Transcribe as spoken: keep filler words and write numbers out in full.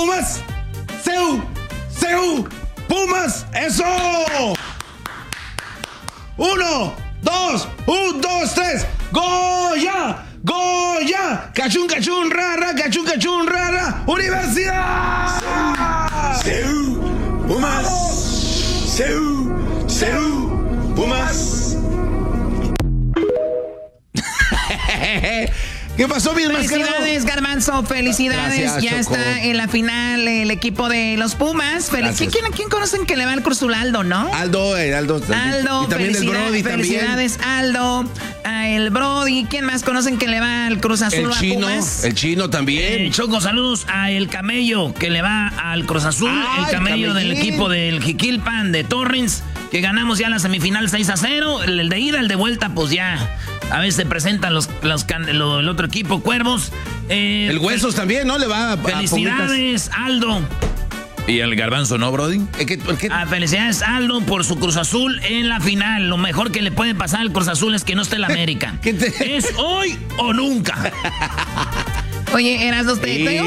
Pumas. Seu, Seu, Pumas. Eso. Uno, dos, un, dos, tres. Goya, Goya. Cachún, cachún, rara, cachún, cachún, rara. Universidad. Seu, Pumas. Seu, Seu, Pumas. ¿Qué pasó, mi Felicidades, Garbanzo, felicidades. Gracias, ya Choco. está en la final el equipo de los Pumas. Fel- ¿Quién, quién, quién conocen que le va al Cruz Azul? Aldo, ¿no? Aldo, eh, Aldo. Aldo, y también el Brody felicidades, también. Aldo, a el Brody. ¿Quién más conocen que le va al Cruz Azul El o a chino, Pumas? el chino también. Eh, Choco, saludos a El Camello, que le va al Cruz Azul. Ah, el Camello el del Camellín. equipo del Jiquilpan de Torrens, que ganamos ya la semifinal seis a cero. El, el de ida, el de vuelta, pues ya. A veces se presentan los, los can- lo- el otro equipo, Cuervos. Eh, El Huesos también, ¿no? Le va a, a Felicidades, Aldo. ¿Y el Garbanzo, no, Brody? ¿El qué, el qué? Ah, felicidades, Aldo, por su Cruz Azul en la final. Lo mejor que le puede pasar al Cruz Azul es que no esté el América. ¿Qué te- Es hoy o nunca. Oye, Erasmo, te, Sí. te digo